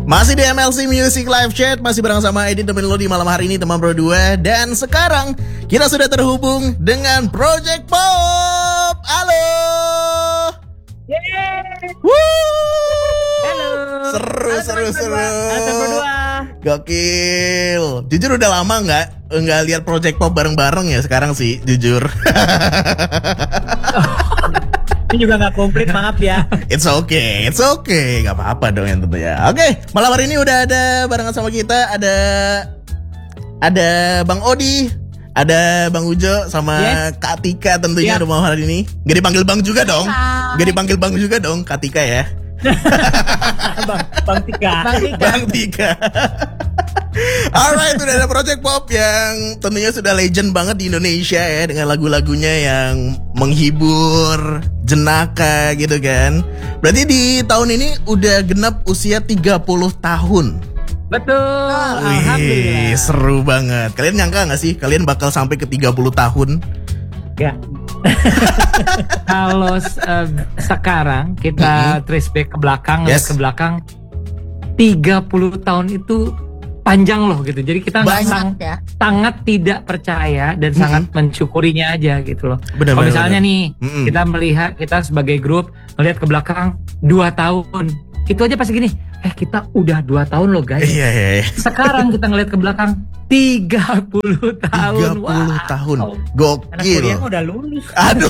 Masih di MLC Music Live Chat, masih bareng sama Edit temen lo di malam hari ini, teman Bro 2. Dan sekarang kita sudah terhubung dengan Project Pop. Halo. Yeay. Halo. Seru. Halo Bro 2. Gokil. Jujur udah lama nggak lihat Project Pop bareng-bareng ya sekarang sih, jujur. Ini juga nggak komplit, maaf ya. It's okay, nggak apa-apa dong yang tentunya. Oke, malam hari ini udah ada barengan sama kita, ada Bang Odi, ada Bang Ujo, sama Kak Tika tentunya di malam hari ini. Gak dipanggil Bang juga dong, Kak Tika ya. Bang Tika. Alright, udah ada Project Pop yang tentunya sudah legend banget di Indonesia ya, dengan lagu-lagunya yang menghibur, jenaka gitu kan. Berarti di tahun ini udah genap usia 30 tahun. Betul. Wih, seru banget. Kalian nyangka gak sih kalian bakal sampai ke 30 tahun? Ya. Kalau sekarang kita trace back ke belakang, ke belakang 30 tahun itu panjang loh gitu. Jadi kita sangat tidak percaya dan sangat mensyukurinya aja gitu loh. Kalau misalnya nih kita melihat, kita sebagai grup melihat ke belakang 2 tahun, itu aja pasti gini, kita udah 2 tahun loh guys. Iya. Sekarang kita ngelihat ke belakang 30 tahun. 30 tahun. Gokil. Anak kuliah udah lulus. Aduh.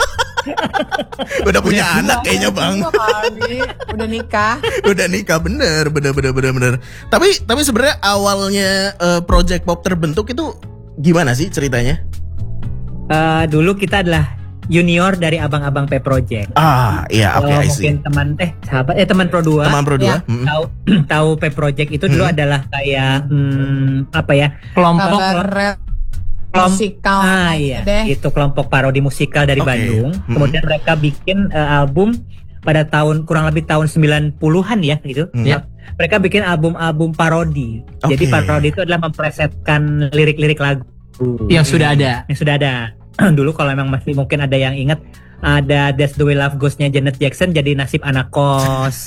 Udah punya anak kayaknya Bang. Udah nikah. Bener. Tapi sebenarnya awalnya Project Pop terbentuk itu gimana sih ceritanya? Dulu kita adalah junior dari abang-abang P Project. Iya, oke, I see. Mungkin teman Pro 2. Teman Pro 2. Ya, tahu P Project itu dulu adalah kayak kelompok musikal. Itu kelompok parodi musikal dari Bandung. Kemudian mereka bikin album pada kurang lebih tahun 90-an ya gitu. Mereka bikin album parodi. Jadi parodi itu adalah memplesetkan lirik-lirik lagu yang sudah ada. Dulu kalau memang masih mungkin ada yang ingat, ada That's the Way Love Goes-nya Janet Jackson jadi nasib anak kos.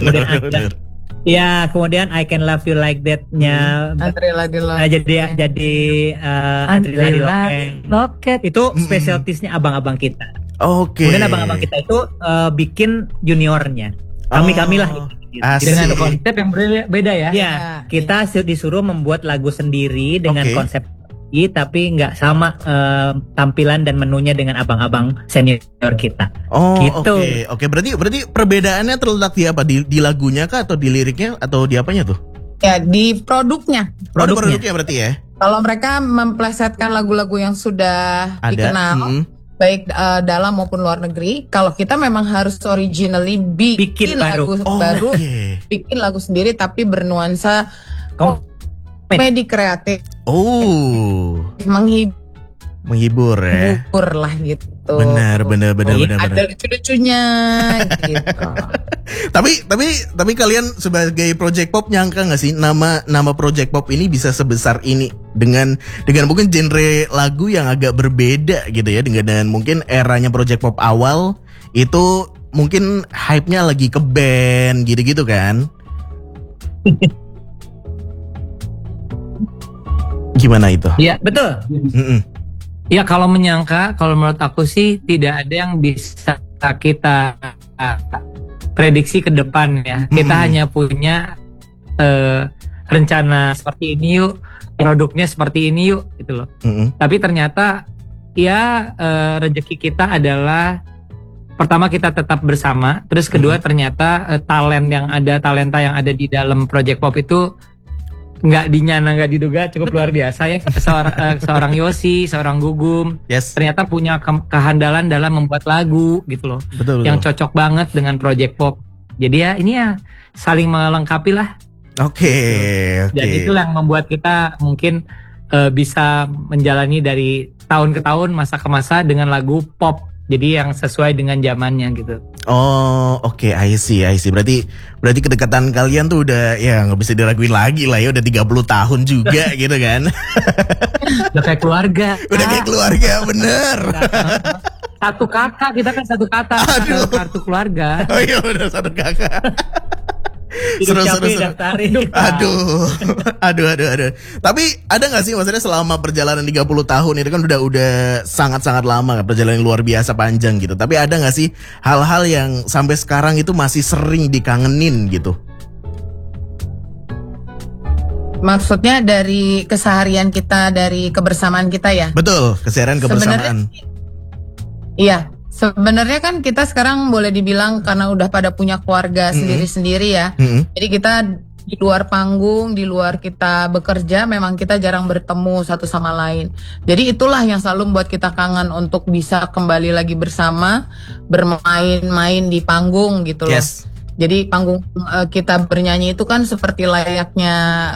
Kemudian I Can Love You Like That-nya jadi Andrila Loket. Itu specialties-nya abang-abang kita. Kemudian abang-abang kita itu bikin juniornya. Kami lah gitu. Dengan konsep yang beda ya. Kita disuruh membuat lagu sendiri dengan konsep tapi nggak sama tampilan dan menunya dengan abang-abang senior kita. Oke. Berarti perbedaannya terletak di apa? Di lagunya kah, atau di liriknya, atau di apanya tuh? Ya, di produknya. Produknya berarti ya. Kalau mereka memplesetkan lagu-lagu yang sudah dikenal, baik dalam maupun luar negeri. Kalau kita memang harus originally bikin lagu baru, bikin lagu sendiri tapi bernuansa komedi kreatif. Menghibur ya. Menghibur lah gitu. Benar. Ada lucu-lucunya gitu. Tapi kalian sebagai Project Pop nyangka nggak sih nama Project Pop ini bisa sebesar ini dengan mungkin genre lagu yang agak berbeda gitu ya, dengan mungkin eranya Project Pop awal itu mungkin hype-nya lagi ke band gitu-gitu kan? Gimana itu? Iya, betul. Ya, kalau menurut aku sih tidak ada yang bisa kita prediksi ke depan ya. Kita hanya punya rencana seperti ini yuk, produknya seperti ini yuk gitu loh. Tapi ternyata rezeki kita adalah pertama kita tetap bersama, terus kedua ternyata talenta yang ada di dalam Project Pop itu nggak diduga cukup luar biasa ya. Seorang Yosi, seorang Gugum, ternyata punya kehandalan dalam membuat lagu gitu loh. Betul. Yang cocok banget dengan Project Pop. Jadi ini saling melengkapi lah. Dan itu yang membuat kita mungkin bisa menjalani dari tahun ke tahun, masa ke masa dengan lagu pop. Jadi yang sesuai dengan zamannya gitu. I see. Berarti kedekatan kalian tuh udah nggak bisa diraguin lagi lah ya, udah 30 tahun juga gitu kan. Udah kayak keluarga. Bener. Satu kakak, kita kan satu kata. Kartu keluarga. Udah satu kakak. Seru. daftarin. Aduh. Tapi ada nggak sih maksudnya selama perjalanan 30 tahun itu kan udah sangat-sangat lama, perjalanan luar biasa panjang gitu. Tapi ada nggak sih hal-hal yang sampai sekarang itu masih sering dikangenin gitu? Maksudnya dari keseharian kita, dari kebersamaan kita ya? Betul, keseharian kebersamaan. Iya. Sebenarnya kan kita sekarang boleh dibilang karena udah pada punya keluarga sendiri-sendiri ya. Jadi kita di luar panggung, di luar kita bekerja, memang kita jarang bertemu satu sama lain. Jadi itulah yang selalu membuat kita kangen untuk bisa kembali lagi bersama, bermain-main di panggung gitu loh. Yes. Jadi panggung kita bernyanyi itu kan seperti layaknya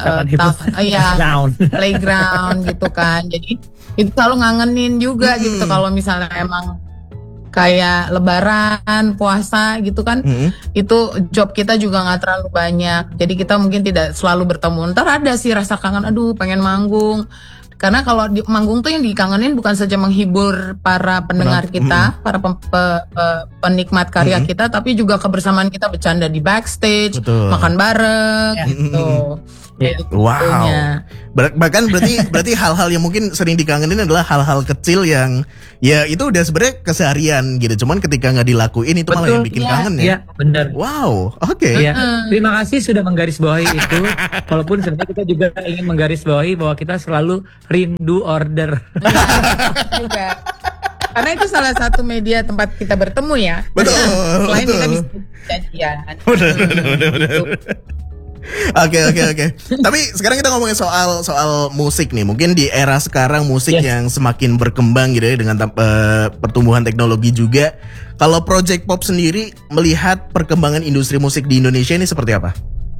playground gitu kan. Jadi itu selalu ngangenin juga gitu kalau misalnya emang kayak lebaran, puasa gitu kan, itu job kita juga nggak terlalu banyak, jadi kita mungkin tidak selalu bertemu. Ntar ada sih rasa kangen, aduh pengen manggung, karena kalau di manggung tuh yang dikangenin bukan saja menghibur para pendengar kita, para penikmat karya kita, tapi juga kebersamaan kita bercanda di backstage, makan bareng, gitu. Wow. Bahkan berarti hal-hal yang mungkin sering dikangenin adalah hal-hal kecil yang ya itu udah sebenarnya keseharian gitu. Cuman ketika nggak dilakuin itu malah yang bikin kangen ya. Iya, benar. Wow, oke. Iya. Terima kasih sudah menggarisbawahi itu. Walaupun sebenarnya kita juga ingin menggarisbawahi bahwa kita selalu rindu order. Juga. Karena itu salah satu media tempat kita bertemu ya. Betul. Selain kita bisa janjian. Benar. Oke. Tapi sekarang kita ngomongin soal musik nih. Mungkin di era sekarang musik yang semakin berkembang gitu ya dengan pertumbuhan teknologi juga. Kalau Project Pop sendiri melihat perkembangan industri musik di Indonesia ini seperti apa?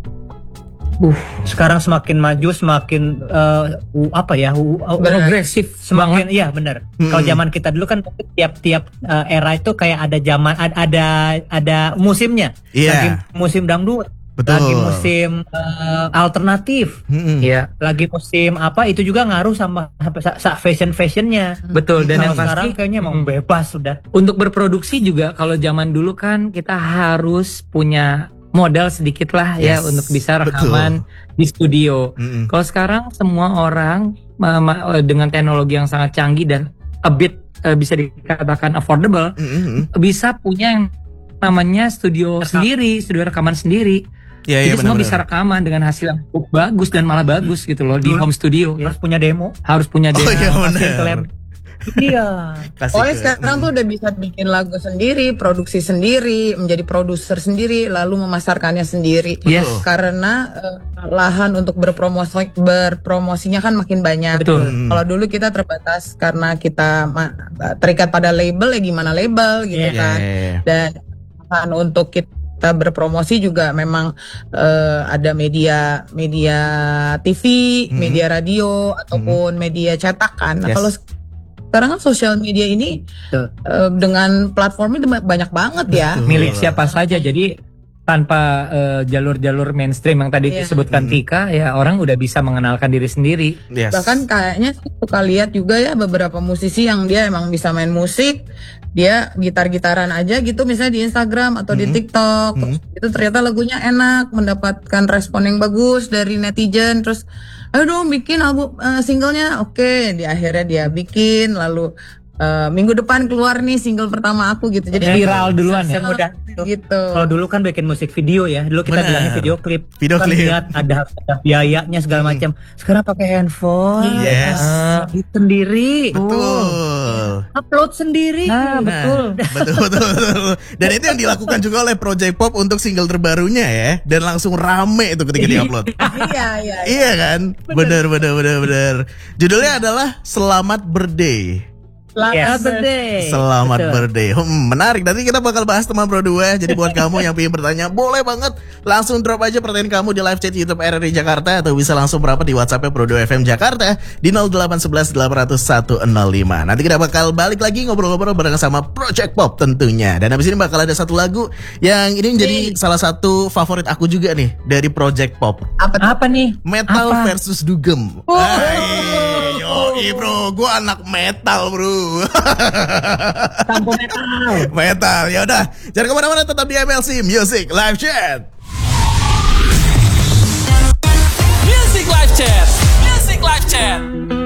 Sekarang semakin maju, semakin progresif semakin iya benar. Kalau zaman kita dulu kan tiap era itu kayak ada zaman ada musimnya. Lagi musim dangdut. Betul. Lagi musim alternatif, ya. Lagi musim apa itu juga ngaruh sama fashionnya. Betul. Dan yang sekarang pasti kayaknya emang bebas sudah. Untuk berproduksi juga kalau zaman dulu kan kita harus punya modal sedikit lah ya untuk bisa rekaman di studio. Kalau sekarang semua orang dengan teknologi yang sangat canggih dan a bit bisa dikatakan affordable, bisa punya yang namanya studio sendiri, studio rekaman sendiri. Jadi semua bisa rekaman dengan hasil yang cukup bagus dan malah bagus gitu loh di home studio. Harus punya demo. Iya. Soalnya sekarang tuh udah bisa bikin lagu sendiri, produksi sendiri, menjadi produser sendiri, lalu memasarkannya sendiri. Yes. Karena lahan untuk berpromosinya kan makin banyak. Betul. Kalau dulu kita terbatas karena kita terikat pada label, ya gimana label gitu kan. Dan untuk kita berpromosi juga memang ada media TV, media radio ataupun media cetak kan. Nah, kalau sekarang kan sosial media ini dengan platformnya banyak banget ya. Milik siapa saja. Jadi tanpa jalur-jalur mainstream yang tadi disebutkan Tika, ya orang udah bisa mengenalkan diri sendiri. Bahkan kayaknya suka lihat juga ya beberapa musisi yang dia emang bisa main musik, dia gitar-gitaran aja gitu misalnya di Instagram atau di TikTok, itu ternyata lagunya enak, mendapatkan respon yang bagus dari netizen, terus ayo dong bikin album singlenya, oke, di akhirnya dia bikin, lalu minggu depan keluar nih single pertama aku gitu. Jadi viral duluan ya. Mudah gitu. Kalau dulu kan bikin musik video ya. Dulu kita bilangnya video klip. Kan lihat ada biayanya segala macam. Sekarang pakai handphone. Edit sendiri. Betul. Upload sendiri. Betul. Dan itu yang dilakukan juga oleh Project Pop untuk single terbarunya ya. Dan langsung rame itu ketika diupload. Iya kan? Benar. Judulnya adalah Selamat Birthday. Selamat birthday. Menarik. Nanti kita bakal bahas teman Pro 2. Jadi buat kamu yang pengen bertanya, boleh banget langsung drop aja pertanyaan kamu di live chat YouTube RRI Jakarta, atau bisa langsung merapat di WhatsApp Pro 2 FM Jakarta di 0811 800 105. Nanti kita bakal balik lagi ngobrol-ngobrol bareng sama Project Pop tentunya. Dan habis ini bakal ada satu lagu yang ini menjadi salah satu favorit aku juga nih dari Project Pop. Apa nih? Metal versus Dugem. Yoi bro, gue anak metal bro. Sampo metal. Ya udah, jangan kemana-mana, tetap di MLC Music Live Chat.